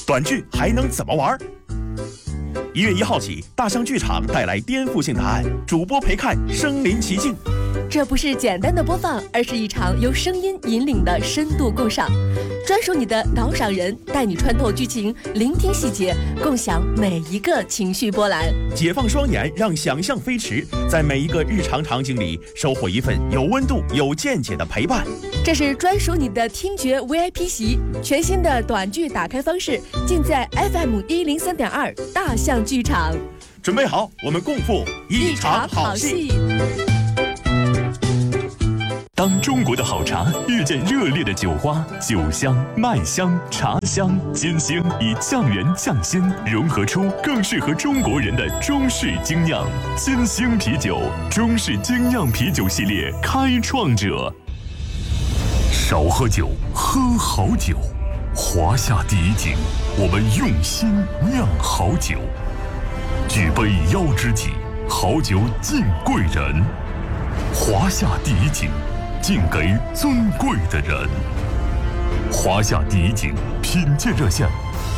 短剧还能怎么玩？1月1号起，大象剧场带来颠覆性答案，主播陪看身临其境。 这不是简单的播放，而是一场由声音引领的深度共赏，专属你的导赏人，带你穿透剧情，聆听细节，共享每一个情绪波澜。 解放双眼，让想象飞驰，在每一个日常场景里收获一份有温度、有见解的陪伴。 这是专属你的听觉 VIP 席，全新的短剧打开方式，尽在 FM103.2大象剧场。 准备好，我们共赴一场好戏。 当中国的好茶遇见热烈的酒花，酒香、麦香、茶香、金星以酱园酱鲜融合出更适合中国人的中式精酿。金星啤酒，中式精酿啤酒系列开创者。少喝酒，喝好酒。华夏第一井，我们用心酿好酒。举杯邀知己，好酒敬贵人。华夏第一井，敬给尊贵的人。华夏第一井品鉴热线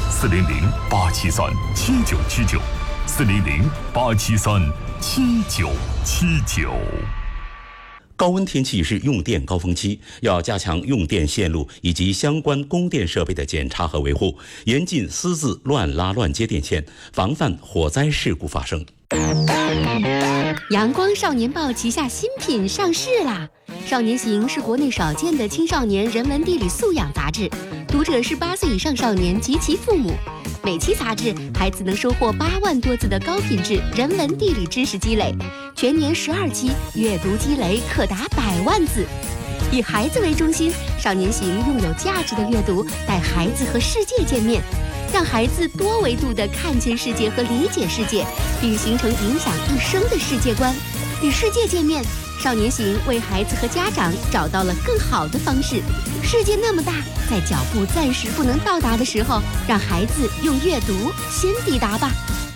：400-873-7979，400-873-7979。 高温天气是用电高峰期，要加强用电线路以及相关供电设备的检查和维护，严禁私自乱拉乱接电线，防范火灾事故发生。 阳光少年报旗下新品上市啦！少年行是国内少见的青少年人文地理素养杂志，读者是8岁以上少年及其父母。每期杂志，孩子能收获8万多字的高品质人文地理知识积累，全年12期，阅读积累可达100万字。以孩子为中心，少年行用有价值的阅读带孩子和世界见面，让孩子多维度地看见世界和理解世界，并形成影响一生的世界观。与世界见面，少年行为孩子和家长找到了更好的方式。世界那么大，在脚步暂时不能到达的时候，让孩子用阅读先抵达吧。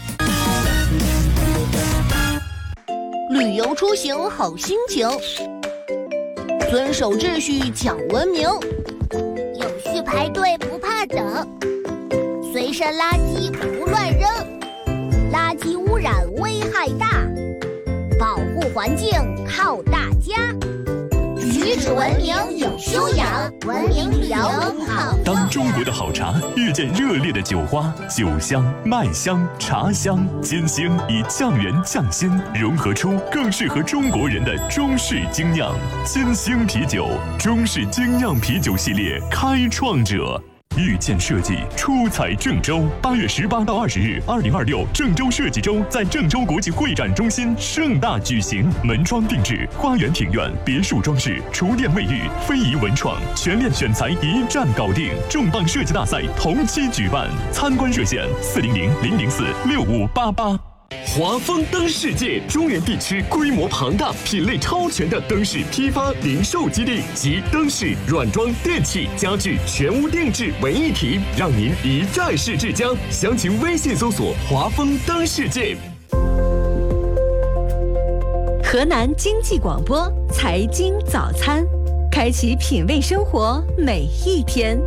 旅游出行好心情，遵守秩序讲文明， 有序排队不怕等，随身垃圾不乱扔，垃圾污染危害大，保护环境靠大家，举止文明有修养，文明旅游好。 当中国的好茶遇见热烈的酒花，酒香、麦香、茶香、金星以酱园酱鲜融合出更适合中国人的中式精酿。金星啤酒，中式精酿啤酒系列开创者。遇见设计出彩郑州，8月18到20日，2026郑州设计周在郑州国际会展中心盛大举行，门窗定制、花园庭院、别墅装饰、厨电卫浴、非遗文创，全链选材一站搞定。重磅设计大赛同期举办，参观热线400-004-6588。华丰灯世界中原地区规模庞大、品类超全的灯饰批发零售基地，集灯饰、软装、电器、家具全屋定制为一体，让您一站式至家。详情微信搜索华丰灯世界。 河南经济广播财经早餐，开启品味生活每一天。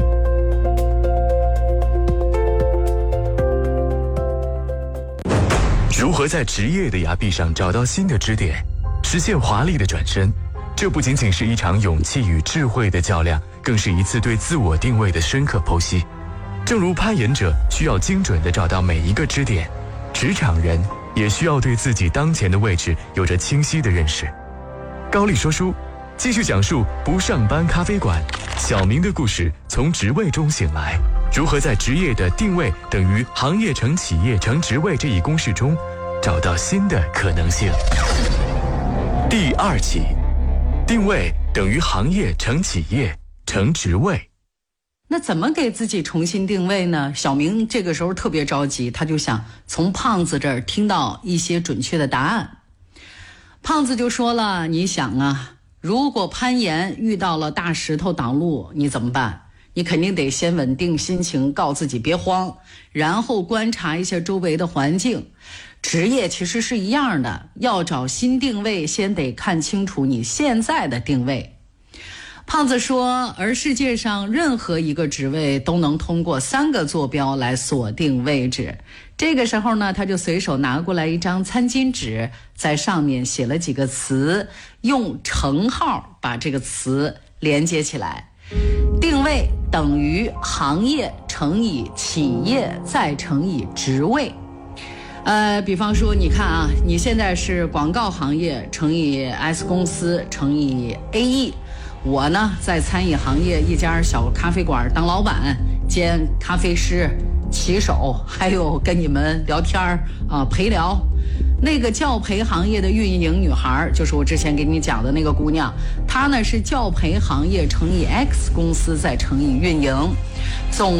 如何在职业的崖壁上找到新的支点，实现华丽的转身？这不仅仅是一场勇气与智慧的较量，更是一次对自我定位的深刻剖析。正如攀岩者需要精准地找到每一个支点，职场人也需要对自己当前的位置有着清晰的认识。高丽说书继续讲述不上班咖啡馆小明的故事，从职位中醒来，如何在职业的定位等于行业乘企业乘职位这一公式中找到新的可能性。第2期，定位等于行业乘企业乘职位。 那怎么给自己重新定位呢？小明这个时候特别着急，他就想从胖子这儿听到一些准确的答案。胖子就说了，你想啊，如果攀岩遇到了大石头挡路，你怎么办？你肯定得先稳定心情，告自己别慌，然后观察一下周围的环境。职业其实是一样的，要找新定位，先得看清楚你现在的定位。 胖子说，而世界上任何一个职位都能通过3个坐标来锁定位置。这个时候呢，他就随手拿过来一张餐巾纸，在上面写了几个词，用乘号把这个词连接起来。定位等于行业乘以企业再乘以职位。比方说你看啊，你现在是广告行业乘以 S 公司乘以 AE， 我呢在餐饮行业一家小咖啡馆当老板兼咖啡师骑手，还有跟你们聊天啊陪聊。那个教培行业的运营女孩，就是我之前给你讲的那个姑娘，她呢是教培行业乘以 X 公司再乘以运营，总